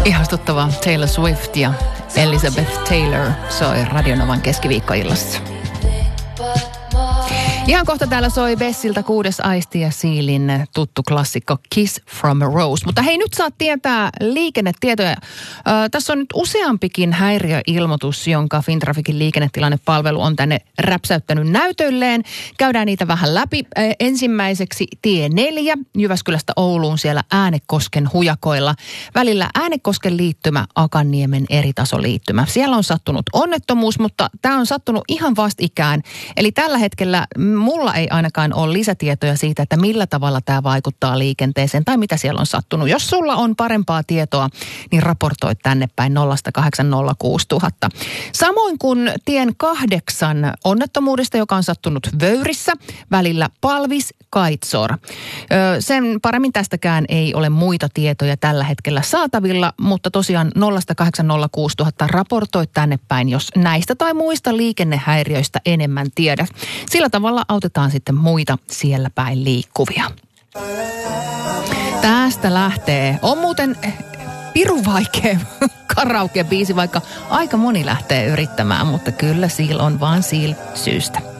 Ihastuttava Taylor Swift ja Elizabeth Taylor soi Radionovan keskiviikkoillassa. Ihan kohta täällä soi Bessiltä 6. aisti ja Sealin tuttu klassikko Kiss from a Rose. Mutta hei, nyt saat tietää liikennetietoja. Tässä on nyt useampikin häiriöilmoitus, jonka Fintraficin liikennetilannepalvelu on tänne räpsäyttänyt näytölleen. Käydään niitä vähän läpi. Ensimmäiseksi tie 4 Jyväskylästä Ouluun siellä Äänekosken hujakoilla. Välillä Äänekosken liittymä, Akanniemen eritasoliittymä. Siellä on sattunut onnettomuus, mutta tämä on sattunut ihan vastikään. Eli tällä hetkellä mulla ei ainakaan ole lisätietoja siitä, että millä tavalla tämä vaikuttaa liikenteeseen tai mitä siellä on sattunut. Jos sulla on parempaa tietoa, niin raportoi tänne päin 0806000. Samoin kuin tien 8 onnettomuudesta, joka on sattunut Vöyrissä, välillä Palvis-Kaitsor. Sen paremmin tästäkään ei ole muita tietoja tällä hetkellä saatavilla, mutta tosiaan 0806000 raportoi tänne päin, jos näistä tai muista liikennehäiriöistä enemmän tiedät. Sillä tavalla autetaan sitten muita siellä päin liikkuvia. Tästä lähtee. On muuten pirun vaikea karaoke-biisi, vaikka aika moni lähtee yrittämään, mutta kyllä Seal on vaan Seal syystä.